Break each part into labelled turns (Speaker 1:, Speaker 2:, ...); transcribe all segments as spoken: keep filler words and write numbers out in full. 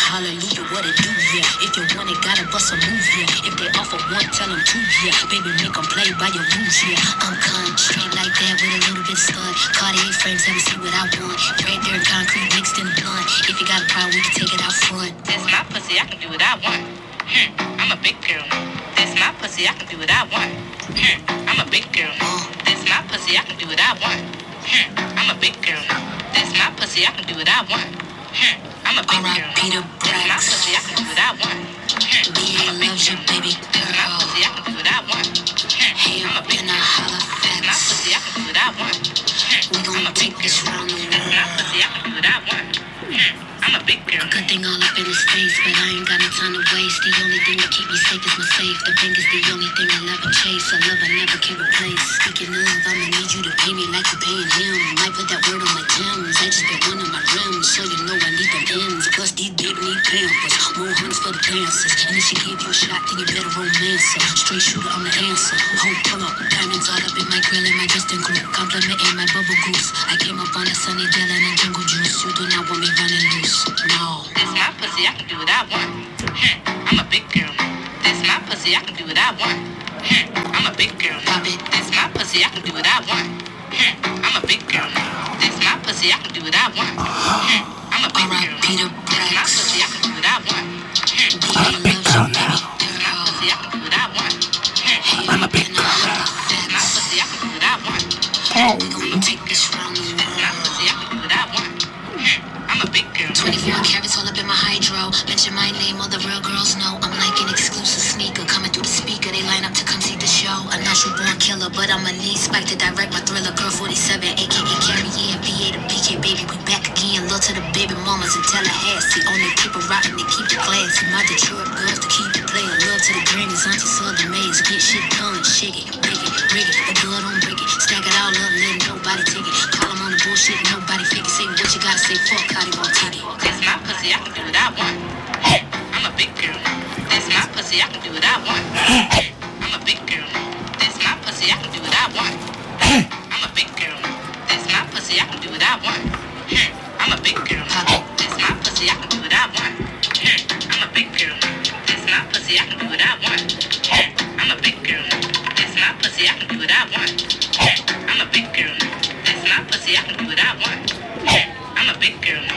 Speaker 1: hallelujah, what it do, yeah. If you want it, gotta bust a move, yeah. If they offer one, tell them two, yeah. Baby, make them play by your rules, yeah. I'm con straight like that with a little bit stud. Cartier frames, let me see what I want. Right there, concrete mixed in the blunt. If you got a problem, we can take it out front. This my pussy, I can do what I want. Hmm, I'm a big girl. This my pussy, I can do what I want. Hmm, I'm a big girl. This my pussy, I can do what I want. Hmm, I'm a big girl. This my pussy, I can do what I want. Hmm, I'm a big girl. Peter This my pussy, I can do what I want. Hmm, I'm a big girl. Baby girl. This my pussy, I can do what I want. Hmm, hey, I'm a big girl. This my pussy, I can do what I want. Hmm, we gonna take this round the world. This my pussy, I can do what I want. Hmm, I'm a big girl. A good thing all up in his face, but I ain't got no time to waste. The only thing that keep me safe is my safe. The bank is the only thing I'll ever chase. A love I never can replace. Speaking of, I'ma need you to pay me like you're paying him. Might put that word on my Timbs. I just been one of my rims, so you know I need them ends. Plus these baby need pampers, more hunts for the dancers. And if she give you a shot, then you better romance her. Straight shooter, I'm the answer. Home pull up, diamonds all up in my grill and my distant group. Complimenting my bubble goose. I came up on a sunny Dell and a jungle juice. You do not want me running loose. No. This my pussy, I can do what I want. Hmm, I'm a big girl. This my pussy, I can do what I want. Hmm, I'm a big girl. Pop it. This my pussy, I can do what I want. Hmm, I'm a big girl. This my pussy, I can do what I want. Hmm, I'm a big girl. Peter This my pussy, I can do what I want. Hmm,
Speaker 2: I'm a big girl now.
Speaker 1: This my pussy, I can do what I want. Hmm,
Speaker 2: I'm a big girl now.
Speaker 1: This my pussy, I can do what I want.
Speaker 2: Hey.
Speaker 1: We gonna take this round the world. This my pussy, I can do what I want. Hmm, I'm a big girl. twenty-four carats all up in my hydro. Mention my name, all the real girls know. I'm like an exclusive sneaker coming through the speaker. They line up to come see the show. A natural born killer, but I'm a need spike to direct my thriller. Girl forty-seven, aka Carrie and V A to B K, baby. We back again. Look to the baby mamas in Tallahassee. On their paper rotten, they keep it classy. My Detroit girls to keep it playing. Love to the grannies, aunties, southern maids. Get shit done, shake it, break it, rig it. The blood don't break it. Stack it all up, let nobody take it. Call them on the bullshit, nobody fake it. Say what you gotta say, fuck how they won't take it. This my pussy, I can do what I want. I'm a big girl. This my pussy, I can do what I want. I'm a big girl. This my pussy, I can do what I want. I'm a big girl. This my pussy, I can do what I want. I'm a big girl. This my pussy, I can do what I want. I'm a big girl. This my pussy, I can do what I want. I'm a big girl. This my pussy, I can do what I want. I'm a big girl. This my pussy, I can do what I want. I'm a big girl.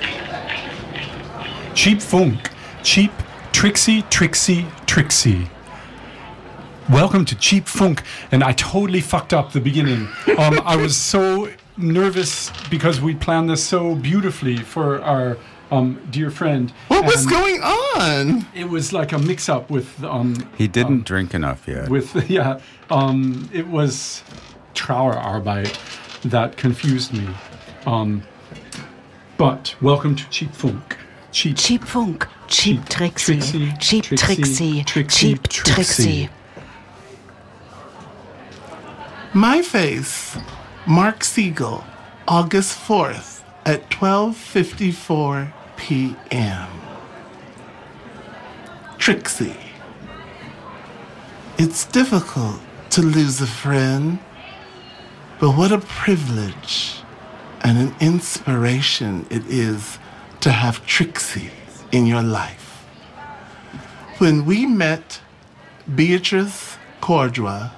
Speaker 3: Cheap Funk. Cheap, Trixie, Trixie, Trixie. Welcome to Cheap Funk. And I totally fucked up the beginning. Um, I was so nervous because we planned this so beautifully for our um, dear friend.
Speaker 2: What was
Speaker 3: And
Speaker 2: going on?
Speaker 3: It was like a mix-up with... Um,
Speaker 4: He didn't
Speaker 3: um,
Speaker 4: drink enough yet.
Speaker 3: With, yeah. Um, it was Trauerarbeit that confused me. Um, but welcome to Cheap Funk. Cheap,
Speaker 5: Cheap Funk, Cheap
Speaker 3: Cheap
Speaker 5: Trixie,
Speaker 3: Trixie,
Speaker 5: Cheap
Speaker 3: Trixie,
Speaker 5: Trixie,
Speaker 3: Trixie,
Speaker 5: Cheap Trixie.
Speaker 2: My Face, Mark Siegel, August fourth at twelve fifty-four p.m. Trixie. It's difficult to lose a friend, but what a privilege and an inspiration it is to have Trixie in your life. When we met Beatrice Cordua,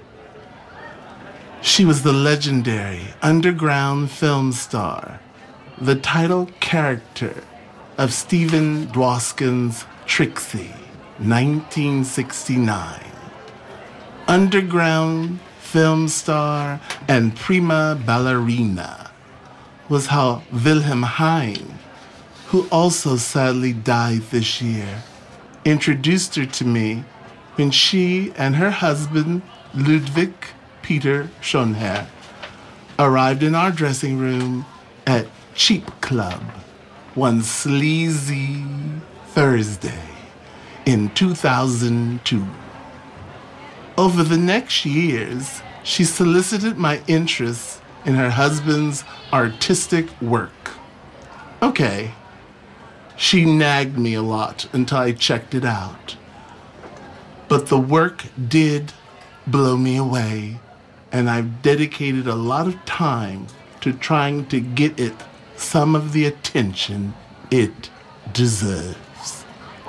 Speaker 2: she was the legendary underground film star, the title character of Stephen Dwoskin's Trixie, nineteen sixty-nine. Underground film star and prima ballerina was how Wilhelm Hein, who also sadly died this year, introduced her to me when she and her husband, Ludwig Peter Schonherr, arrived in our dressing room at Cheap Club one sleazy Thursday in two thousand two. Over the next years, she solicited my interest in her husband's artistic work. Okay, she nagged me a lot until I checked it out. But the work did blow me away, and I've dedicated a lot of time to trying to get it some of the attention it deserves.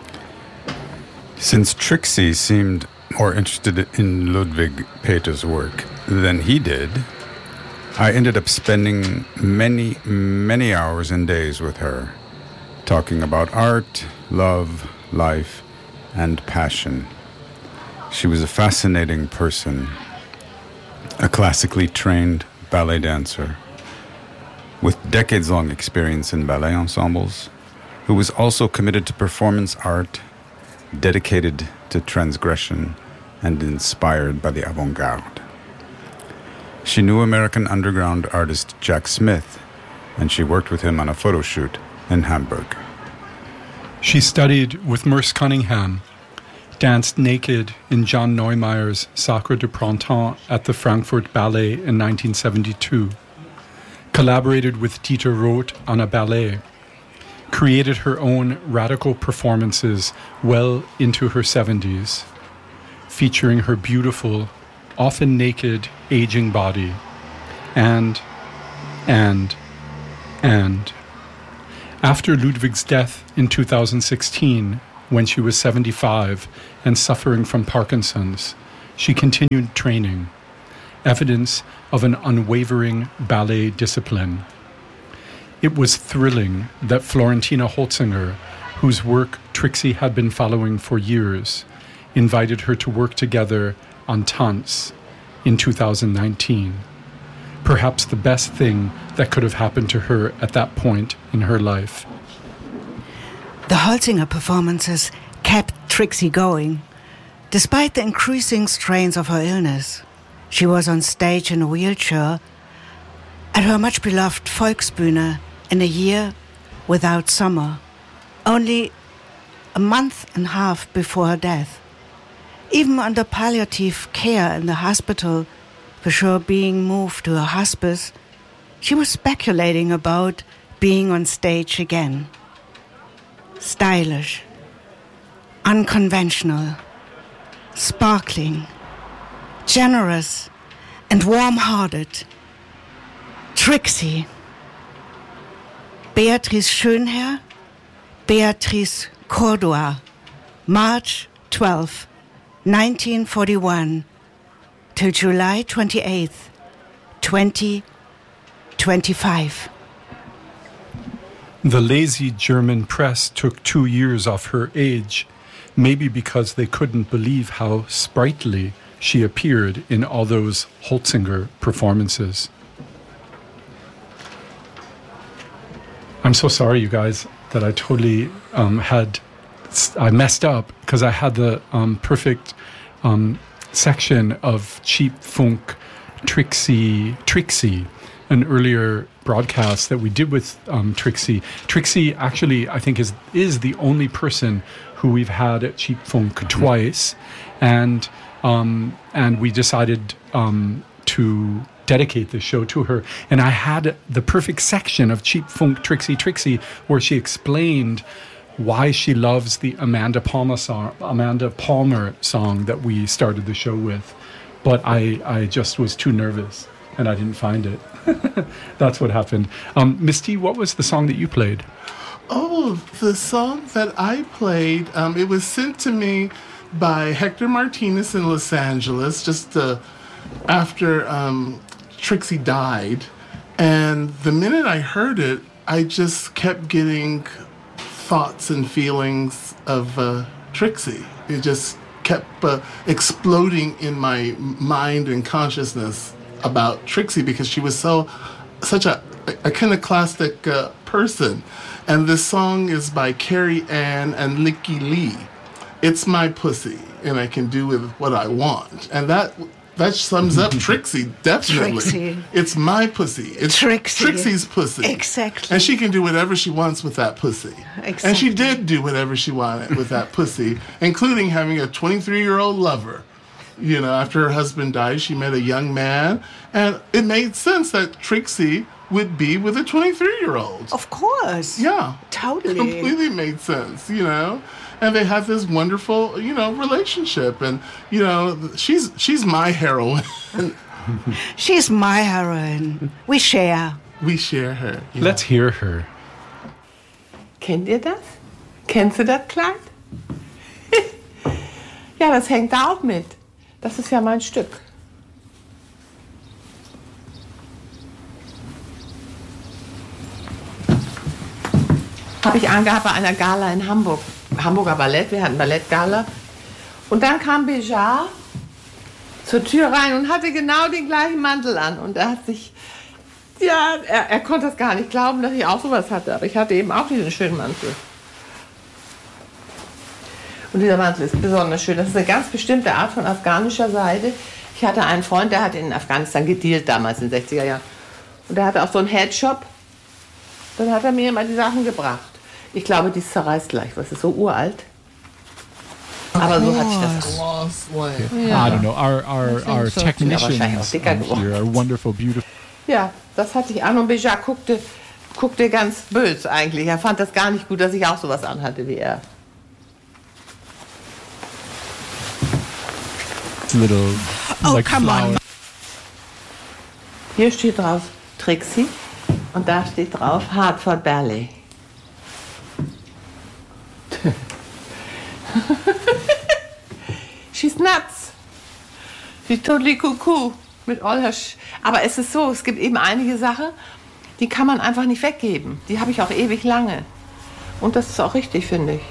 Speaker 4: Since Trixie seemed more interested in Ludwig Peter's work than he did, I ended up spending many, many hours and days with her, talking about art, love, life, and passion. She was a fascinating person, a classically trained ballet dancer with decades-long experience in ballet ensembles, who was also committed to performance art, dedicated to transgression, and inspired by the avant-garde. She knew American underground artist Jack Smith, and she worked with him on a photo shoot in Hamburg.
Speaker 3: She studied with Merce Cunningham, danced naked in John Neumeyer's Sacre du Printemps at the Frankfurt Ballet in nineteen seventy-two, collaborated with Dieter Roth on a ballet, created her own radical performances well into her seventies, featuring her beautiful, often naked, aging body, and, and, and. After Ludwig's death in two thousand sixteen, when she was seventy-five and suffering from Parkinson's, she continued training, evidence of an unwavering ballet discipline. It was thrilling that Florentina Holzinger, whose work Trixie had been following for years, invited her to work together on Tanz in two thousand nineteen. Perhaps the best thing that could have happened to her at that point in her life.
Speaker 5: The Holzinger performances kept Trixie going. Despite the increasing strains of her illness, she was on stage in a wheelchair at her much-beloved Volksbühne in a year without summer, only a month and a half before her death. Even under palliative care in the hospital, before being moved to a hospice, she was speculating about being on stage again. Stylish, unconventional, sparkling, generous, and warm-hearted. Trixie. Beatrice Schönherr, Beatrice Cordua, March twelfth, nineteen forty-one, till July twenty-eighth, twenty twenty-five.
Speaker 3: The lazy German press took two years off her age, maybe because they couldn't believe how sprightly she appeared in all those Holzinger performances. I'm so sorry, you guys, that I totally um, had, I messed up because I had the um, perfect um, section of cheap funk Trixie, Trixie, an earlier broadcast that we did with um, Trixie. Trixie actually, I think, is is the only person who we've had at Cheap Funk twice, and um, and we decided um, to dedicate this show to her. And I had the perfect section of Cheap Funk Trixie Trixie where she explained why she loves the Amanda Palmer song, Amanda Palmer song that we started the show with. But I, I just was too nervous and I didn't find it. That's what happened. Um, Misty, what was the song that you played?
Speaker 2: Oh, the song that I played, um, it was sent to me by Hector Martinez in Los Angeles just uh, after um, Trixie died. And the minute I heard it, I just kept getting thoughts and feelings of uh, Trixie. It just kept uh, exploding in my mind and consciousness about Trixie because she was so such a iconoclastic uh, person. And this song is by Carrie Ann and Licky Lee. It's my pussy, and I can do with what I want. And that that sums up Trixie, definitely.
Speaker 5: Trixie.
Speaker 2: It's my pussy. It's
Speaker 5: Trixie.
Speaker 2: Trixie's pussy.
Speaker 5: Exactly.
Speaker 2: And she can do whatever she wants with that pussy.
Speaker 5: Exactly.
Speaker 2: And she did do whatever she wanted with that pussy, including having a twenty-three-year-old lover. You know, after her husband died, she met a young man, and it made sense that Trixie would be with a twenty-three-year-old.
Speaker 5: Of course.
Speaker 2: Yeah.
Speaker 5: Totally.
Speaker 2: Completely made sense, you know? And they had this wonderful, you know, relationship. And, you know, she's she's my heroine.
Speaker 5: She's my heroine. We share.
Speaker 2: We share her. Yeah.
Speaker 3: Let's hear her.
Speaker 6: Kennt ihr das? Kennst du das Kleid? Ja, das hängt da auch mit. Das ist ja mein Stück. Habe ich angehabt bei einer Gala in Hamburg. Hamburger Ballett, wir hatten Ballettgala. Und dann kam Béjart zur Tür rein und hatte genau den gleichen Mantel an. Und er hat sich, ja, er, er konnte es gar nicht glauben, dass ich auch sowas hatte. Aber ich hatte eben auch diesen schönen Mantel. Und dieser Mantel ist besonders schön. Das ist eine ganz bestimmte Art von afghanischer Seide. Ich hatte einen Freund, der hat in Afghanistan gedealt damals in den sechziger Jahren. Und der hatte auch so einen Headshop. Dann hat er mir immer die Sachen gebracht. Ich glaube, die zerreißt gleich. Was ist so uralt? Aber so hatte ich das auch.
Speaker 3: I don't know. Our our our
Speaker 6: so.
Speaker 3: technicians
Speaker 6: Ja,
Speaker 3: out here are wonderful, beautiful.
Speaker 6: Ja, das hatte ich an und Béjart guckte, guckte ganz böse eigentlich. Er fand das gar nicht gut, dass ich auch sowas anhatte wie er.
Speaker 3: Little
Speaker 5: Oh,
Speaker 3: like
Speaker 5: come on.
Speaker 3: flower.
Speaker 6: Hier steht drauf Trixie und da steht drauf Hartford Ballet. She's nuts. She's totally cuckoo. Mit all her Sch Aber es ist so, es gibt eben einige Sachen, die kann man einfach nicht weggeben. Die habe ich auch ewig lange. Und das ist auch richtig, finde ich.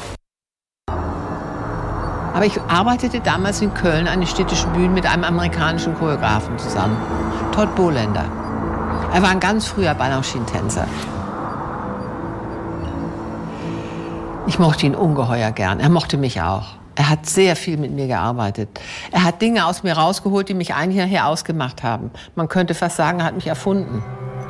Speaker 6: Aber ich arbeitete damals in Köln an den städtischen Bühnen mit einem amerikanischen Choreografen zusammen, Todd Bohlender. Er war ein ganz früher Balanchine-Tänzer. Ich mochte ihn ungeheuer gern. Er mochte mich auch. Er hat sehr viel mit mir gearbeitet. Er hat Dinge aus mir rausgeholt, die mich eigentlich nachher ausgemacht haben. Man könnte fast sagen, er hat mich erfunden.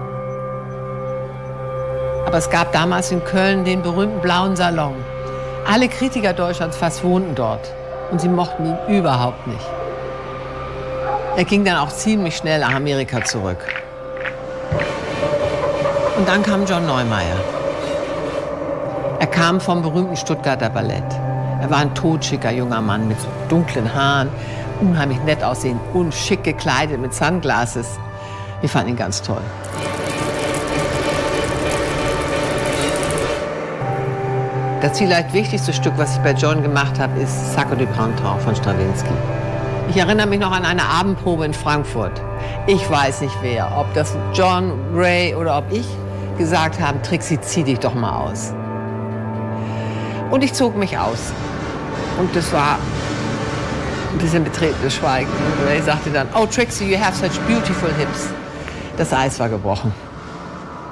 Speaker 6: Aber es gab damals in Köln den berühmten Blauen Salon. Alle Kritiker Deutschlands fast wohnten dort. Und sie mochten ihn überhaupt nicht. Er ging dann auch ziemlich schnell nach Amerika zurück. Und dann kam John Neumeier. Er kam vom berühmten Stuttgarter Ballett. Er war ein totschicker junger Mann mit so dunklen Haaren, unheimlich nett aussehen und schick gekleidet mit Sunglasses. Wir fanden ihn ganz toll. Das vielleicht wichtigste Stück, was ich bei John gemacht habe, ist Sacco di Printemps von Stravinsky. Ich erinnere mich noch an eine Abendprobe in Frankfurt. Ich weiß nicht wer, ob das John, Ray oder ob ich gesagt haben, Trixie, zieh dich doch mal aus. Und ich zog mich aus. Und das war ein bisschen betretenes Schweigen. Und Ray sagte dann, oh Trixie, you have such beautiful hips. Das Eis war gebrochen.